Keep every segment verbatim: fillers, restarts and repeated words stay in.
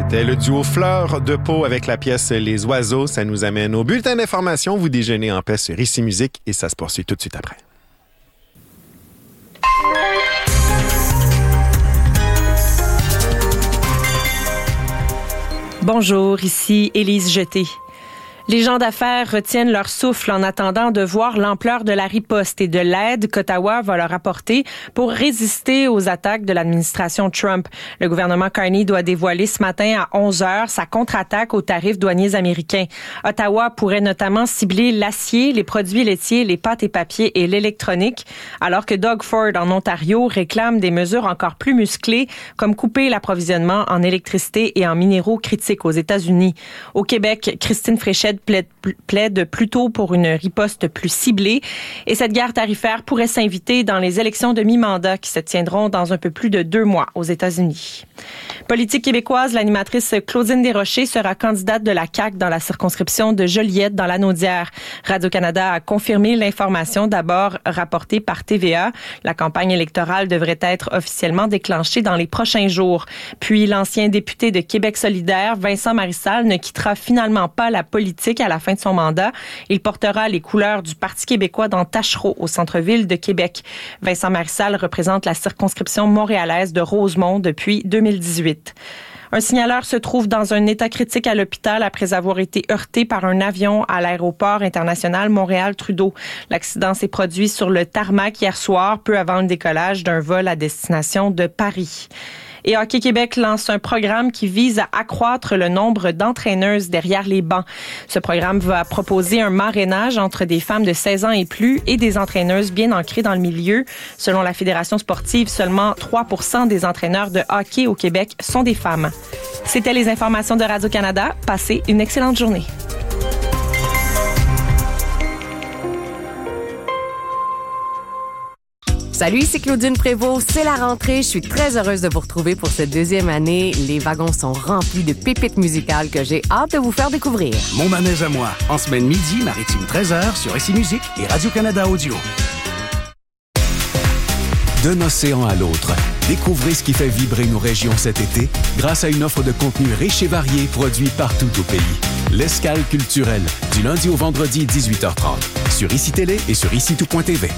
C'était le duo Fleur de Pau avec la pièce Les Oiseaux. Ça nous amène au bulletin d'information. Vous déjeunez en paix sur Ici Musique et ça se poursuit tout de suite après. Bonjour, ici Élise Jeté. Les gens d'affaires retiennent leur souffle en attendant de voir l'ampleur de la riposte et de l'aide qu'Ottawa va leur apporter pour résister aux attaques de l'administration Trump. Le gouvernement Carney doit dévoiler ce matin à onze heures sa contre-attaque aux tarifs douaniers américains. Ottawa pourrait notamment cibler l'acier, les produits laitiers, les pâtes et papiers et l'électronique, alors que Doug Ford en Ontario réclame des mesures encore plus musclées, comme couper l'approvisionnement en électricité et en minéraux critiques aux États-Unis. Au Québec, Christine Fréchette plaide, plaide plutôt pour une riposte plus ciblée et cette guerre tarifaire pourrait s'inviter dans les élections de mi-mandat qui se tiendront dans un peu plus de deux mois aux États-Unis. Politique québécoise, l'animatrice Claudine Desrochers sera candidate de la C A Q dans la circonscription de Joliette dans l'Anaudière. Radio-Canada a confirmé l'information d'abord rapportée par T V A. La campagne électorale devrait être officiellement déclenchée dans les prochains jours. Puis l'ancien député de Québec solidaire, Vincent Marissal, ne quittera finalement pas la politique à la fin de son mandat. Il portera les couleurs du Parti québécois dans Tachereau, au centre-ville de Québec. Vincent Marissal représente la circonscription montréalaise de Rosemont depuis deux mille dix-huit. Un signaleur se trouve dans un état critique à l'hôpital après avoir été heurté par un avion à l'aéroport international Montréal-Trudeau. L'accident s'est produit sur le tarmac hier soir, peu avant le décollage d'un vol à destination de Paris. Et Hockey Québec lance un programme qui vise à accroître le nombre d'entraîneuses derrière les bancs. Ce programme va proposer un marrainage entre des femmes de seize ans et plus et des entraîneuses bien ancrées dans le milieu. Selon la Fédération sportive, seulement trois pour cent des entraîneurs de hockey au Québec sont des femmes. C'était les informations de Radio-Canada. Passez une excellente journée. Salut, c'est Claudine Prévost. C'est la rentrée. Je suis très heureuse de vous retrouver pour cette deuxième année. Les wagons sont remplis de pépites musicales que j'ai hâte de vous faire découvrir. Mon manège à moi. En semaine midi, Maritime treize heures sur Ici Musique et Radio-Canada Audio. D'un océan à l'autre, découvrez ce qui fait vibrer nos régions cet été grâce à une offre de contenu riche et varié produit partout au pays. L'escale culturelle, du lundi au vendredi dix-huit heures trente, sur Ici Télé et sur ici tout point t v.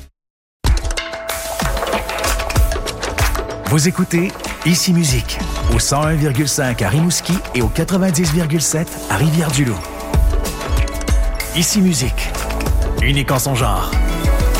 Vous écoutez Ici Musique, au cent un virgule cinq à Rimouski et au quatre-vingt-dix virgule sept à Rivière-du-Loup. Ici Musique, unique en son genre.